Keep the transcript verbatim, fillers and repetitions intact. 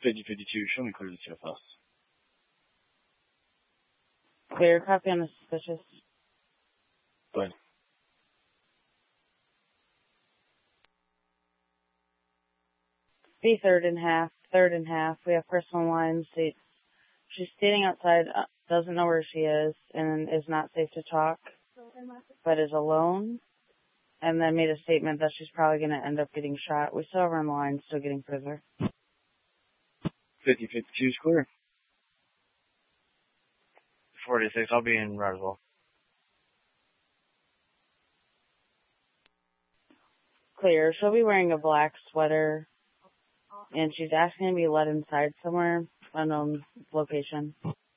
fifty fifty-two, show me clear to C F S. Clear, copy on the suspicious. Go ahead. Be third and half, third and half. We have personal line states she's standing outside, uh, doesn't know where she is, and is not safe to talk, but is alone, and then made a statement that she's probably going to end up getting shot. We still have her on the line, still getting further. fifty fifty-two is clear. forty-six, I'll be in Roswell. Clear. She'll be wearing a black sweater, and she's asking to be let inside somewhere, unknown location.